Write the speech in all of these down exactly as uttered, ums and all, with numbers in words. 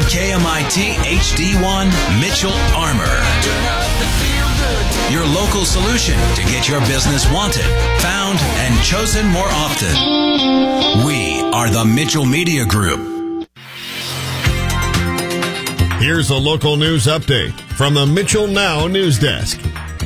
K M I T H D one Mitchell Armor. Your local solution to get your business wanted, found, and chosen more often. We are the Mitchell Media Group. Here's a local news update from the Mitchell Now News Desk.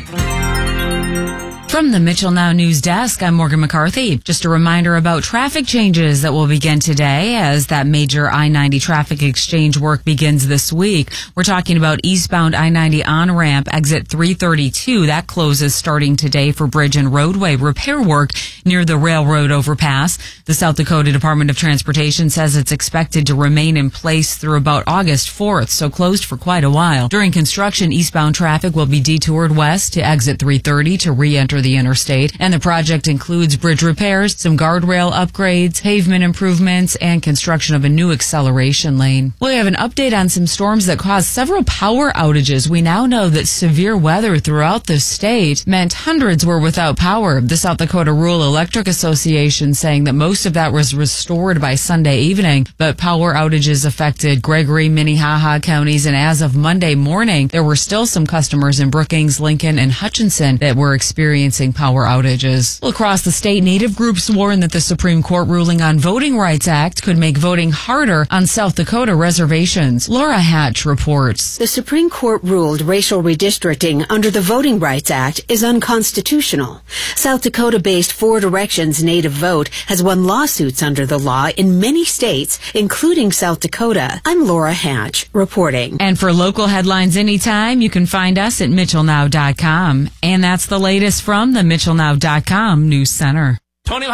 From the Mitchell Now News Desk, I'm Morgan McCarthy. Just a reminder about traffic changes that will begin today as that major I ninety traffic exchange work begins this week. We're talking about eastbound I ninety on-ramp, exit three thirty-two. That closes starting today for bridge and roadway repair work near the railroad overpass. The South Dakota Department of Transportation says it's expected to remain in place through about August fourth, so closed for quite a while. During construction, eastbound traffic will be detoured west to exit three thirty to re-enter the interstate, and the project includes bridge repairs, some guardrail upgrades, pavement improvements, and construction of a new acceleration lane. We have an update on some storms that caused several power outages. We now know that severe weather throughout the state meant hundreds were without power. The South Dakota Rural Electric Association saying that most of that was restored by Sunday evening, but power outages affected Gregory, Minnehaha counties, and as of Monday morning, there were still some customers in Brookings, Lincoln, and Hutchinson that were experiencing power outages. Well, across the state, Native groups warn that the Supreme Court ruling on Voting Rights Act could make voting harder on South Dakota reservations. Laura Hatch reports. The Supreme Court ruled racial redistricting under the Voting Rights Act is unconstitutional. South Dakota-based Four Directions Native Vote has won lawsuits under the law in many states, including South Dakota. I'm Laura Hatch reporting. And for local headlines anytime, you can find us at mitchell now dot com. And that's the latest from the mitchell now dot com News Center. Tony